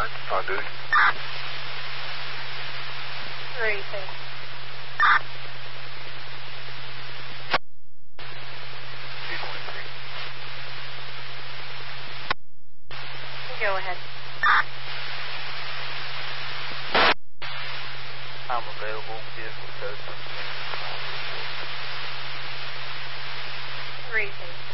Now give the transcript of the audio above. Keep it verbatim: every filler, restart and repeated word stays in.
nine, five duty. Racing. two twenty-three. Go ahead. I'm available. Vehicle code. Racing.